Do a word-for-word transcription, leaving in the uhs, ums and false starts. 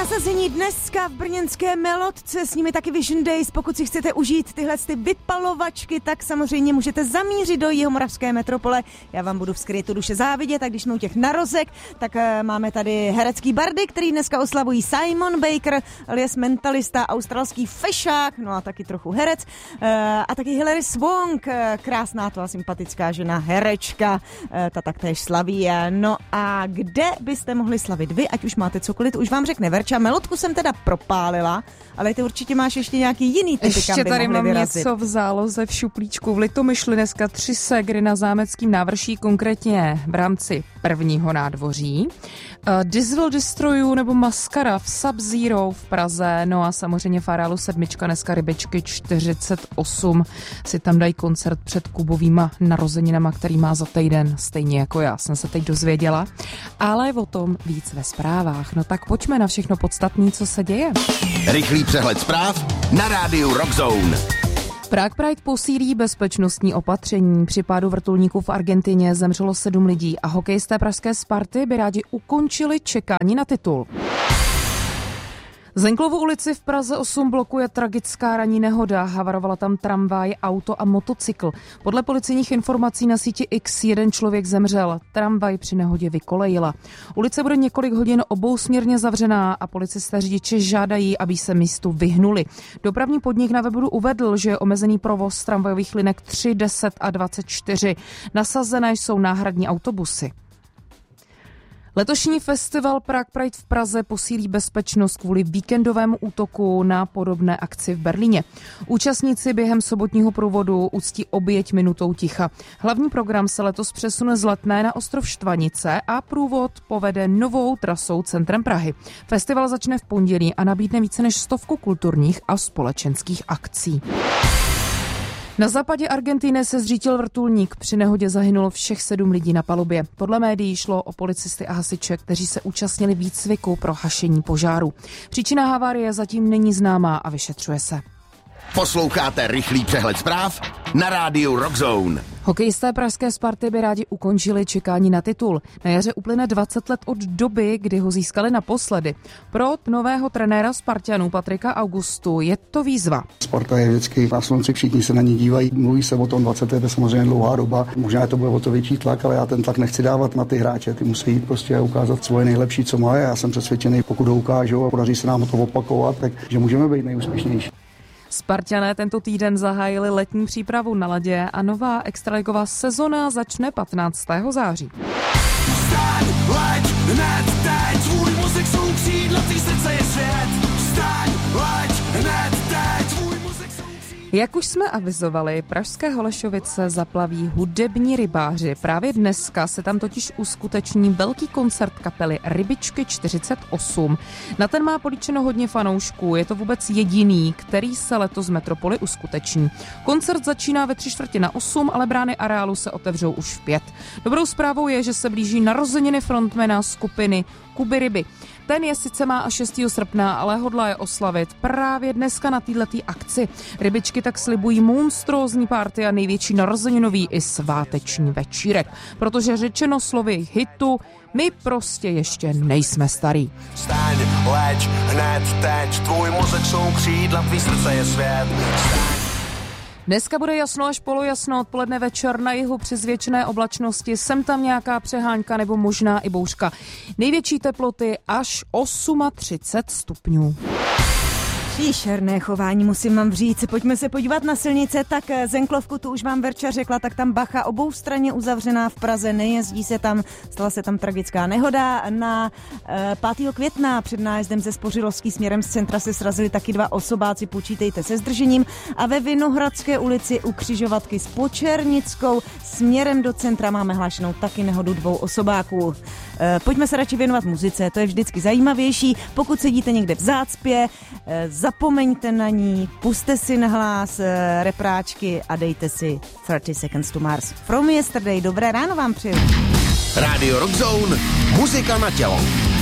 nasazení dneska v brněnské Melodce, s nimi taky Vision Days. Pokud si chcete užít tyhle ty vypalovačky, tak samozřejmě můžete zamířit do jihomoravské metropole. Já vám budu v skrytu duše závidět, tak když jsme u těch narozek, tak uh, máme tady herecký bardy, který dneska oslavují Simon Baker, alias mentalista, australský fešák, no a taky trochu herec, uh, a taky Hilary Swank, uh, krásná to a sympatická žena, herečka, uh, ta taktéž slaví. No a kde byste mohli slavit vy, ať už máte cokoliv, už vám řekne Verča. Melodku jsem teda propálila, ale ty určitě máš ještě nějaký jiný typy, kam by tady mám vyrazit. Něco v záloze v šuplíčku. V Litomyšli dneska tři ségry na Zámeckým návrší, konkrétně v rámci prvního nádvoří. Uh, Diesel Destroyu nebo Maskara v Sub-Zero v Praze, no a samozřejmě v Areálu sedmička, dneska Rybičky čtyřicet osm si tam dají koncert před Kubovýma narozeninama, který má za týden, stejně jako já jsem se teď dozvěděla, ale o tom víc ve zprávách. No tak pojďme na všechno podstatné, co se děje. Rychlý přehled zpráv na rádiu Rock Zone. Prague Pride posílí bezpečnostní opatření. Při pádu vrtulníků v Argentině zemřelo sedm lidí a hokejisté pražské Sparty by rádi ukončili čekání na titul. Zenklovu ulici v Praze osm blokuje tragická ranní nehoda. Havarovala tam tramvaj, auto a motocykl. Podle policijních informací na síti X jeden člověk zemřel. Tramvaj při nehodě vykolejila. Ulice bude několik hodin obousměrně zavřená a policisté řidiče žádají, aby se místu vyhnuli. Dopravní podnik na webu uvedl, že je omezený provoz tramvajových linek tři, deset a dvacet čtyři. Nasazené jsou náhradní autobusy. Letošní festival Prague Pride v Praze posílí bezpečnost kvůli víkendovému útoku na podobné akci v Berlíně. Účastníci během sobotního průvodu uctí oběť minutou ticha. Hlavní program se letos přesune z Letné na ostrov Štvanice a průvod povede novou trasou centrem Prahy. Festival začne v pondělí a nabídne více než stovku kulturních a společenských akcí. Na západě Argentiny se zřítil vrtulník. Při nehodě zahynulo všech sedm lidí na palubě. Podle médií šlo o policisty a hasiče, kteří se účastnili výcviku pro hašení požáru. Příčina havárie zatím není známá a vyšetřuje se. Posloucháte rychlý přehled zpráv na rádiu Rock Zone. Hokejisté pražské Sparty by rádi ukončili čekání na titul. Na jaře uplyne dvacet let od doby, kdy ho získali naposledy. Pro nového trenéra Spartanů Patrika Augustu je to výzva. Sparta je vždycky na slunci, všichni se na ní dívají, mluví se o tom, dvacet let je samozřejmě dlouhá doba. Možná to bude o to větší tlak, ale já ten tlak nechci dávat na ty hráče, ty musí jít prostě ukázat svoje nejlepší, co má. Já jsem přesvědčený, pokud ho ukážou a podaří se nám to opakovat, takže můžeme být nejúspěšnější. Sparťané tento týden zahájili letní přípravu na ledě a nová extraligová sezona začne patnáctého září. Vstaň, leď, hned teď, tvůj muzik jsou křídla, tvý srdce je svět. Vstaň, leď, hned teď, tvůj muzik jsou křídla. Jak už jsme avizovali, pražské Holešovice zaplaví hudební rybáři. Právě dneska se tam totiž uskuteční velký koncert kapely Rybičky čtyřicet osm. Na ten má políčeno hodně fanoušků, je to vůbec jediný, který se letos z metropoly uskuteční. Koncert začíná ve tři čtvrtě na osm, ale brány areálu se otevřou už v pět. Dobrou zprávou je, že se blíží narozeniny frontmana skupiny Kuby Ryby. Ten je sice má až šestého srpna, ale hodlá je oslavit právě dneska na této akci. Rybičky tak slibují monstrózní party a největší narozeninový i sváteční večírek. Protože řečeno slovy hitu, my prostě ještě nejsme starý. Vstaň, leď, hned teď, tvůj muzik jsou křídla, tvý srdce je svět. Vstaň. Dneska bude jasno až polojasno, odpoledne večer na jihu při zvětšené oblačnosti, sem tam nějaká přehánka nebo možná i bouřka. Největší teploty až třicet osm stupňů. Příšerné chování, musím vám říct. Pojďme se podívat na silnice, tak Zenklovku, tu už vám Verča řekla, tak tam bacha obou straně uzavřená v Praze, nejezdí se tam, stala se tam tragická nehoda. Na e, pátého května před nájezdem ze Spořilovský směrem z centra se srazili taky dva osobáci, počítejte se zdržením. A ve Vinohradské ulici u křižovatky s Počernickou směrem do centra máme hlášenou taky nehodu dvou osobáků. E, pojďme se radši věnovat muzice, to je vždycky zajímavější. Pokud sedíte někde v zácpě, e, zapomeňte na ní, puste si na hlas e, repráčky a dejte si thirty seconds to Mars. From Yesterday, dobré ráno vám přeju. Radio Rock Zone, muzika na tělo.